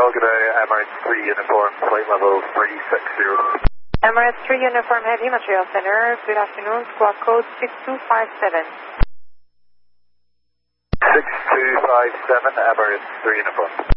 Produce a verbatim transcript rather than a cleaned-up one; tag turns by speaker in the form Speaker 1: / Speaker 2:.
Speaker 1: Hotel, good day, Emirates three Uniform, flight level three six zero.
Speaker 2: Emirates three Uniform Heavy Material Center, good afternoon, squawk code six two five seven.
Speaker 1: six two five seven, Emirates three Uniform.